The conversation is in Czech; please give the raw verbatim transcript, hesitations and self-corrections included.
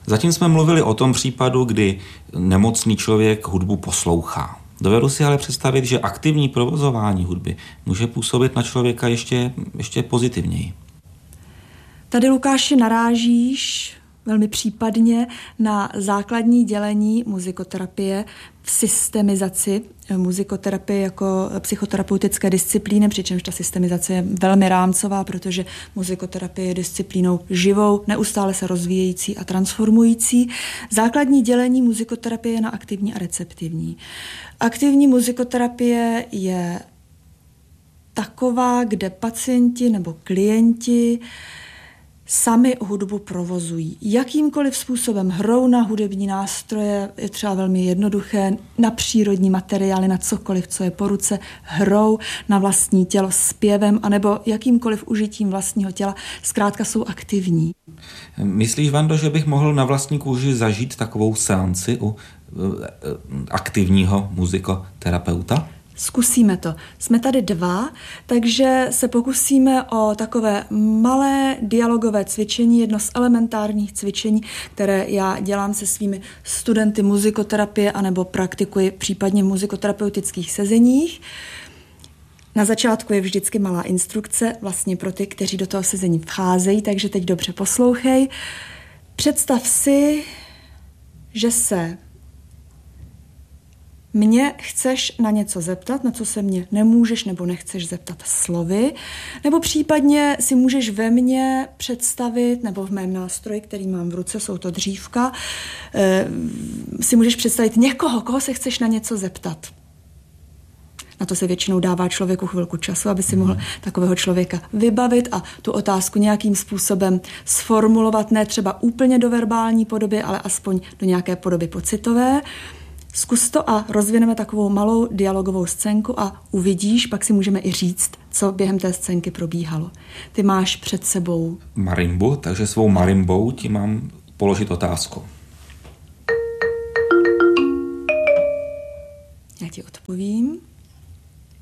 Zatím jsme mluvili o tom případu, kdy nemocný člověk hudbu poslouchá. Dovedu si ale představit, že aktivní provozování hudby může působit na člověka ještě, ještě pozitivněji. Tady, Lukáši, narážíš velmi případně na základní dělení muzikoterapie v systemizaci muzikoterapie jako psychoterapeutické disciplíny, přičemž ta systemizace je velmi rámcová, protože muzikoterapie je disciplínou živou, neustále se rozvíjející a transformující. Základní dělení muzikoterapie je na aktivní a receptivní. Aktivní muzikoterapie je taková, kde pacienti nebo klienti sami hudbu provozují. Jakýmkoliv způsobem hrou na hudební nástroje, je třeba velmi jednoduché, na přírodní materiály, na cokoliv, co je po ruce, hrou na vlastní tělo zpěvem, anebo jakýmkoliv užitím vlastního těla, zkrátka jsou aktivní. Myslíš, Vando, že bych mohl na vlastní kůži zažít takovou seanci u aktivního muzikoterapeuta? Zkusíme to. Jsme tady dva, takže se pokusíme o takové malé dialogové cvičení, jedno z elementárních cvičení, které já dělám se svými studenty muzikoterapie anebo praktikuji případně v muzikoterapeutických sezeních. Na začátku je vždycky malá instrukce vlastně pro ty, kteří do toho sezení vcházejí, takže teď dobře poslouchej. Představ si, že se mě chceš na něco zeptat, na co se mě nemůžeš nebo nechceš zeptat slovy, nebo případně si můžeš ve mně představit, nebo v mém nástroji, který mám v ruce, jsou to dřívka, si můžeš představit někoho, koho se chceš na něco zeptat. Na to se většinou dává člověku chvilku času, aby si mohl takového člověka vybavit a tu otázku nějakým způsobem sformulovat, ne třeba úplně do verbální podoby, ale aspoň do nějaké podoby pocitové. Zkus to a rozvineme takovou malou dialogovou scénku a uvidíš, pak si můžeme i říct, co během té scénky probíhalo. Ty máš před sebou marimbu, takže svou marimbou ti mám položit otázku. Já ti odpovím.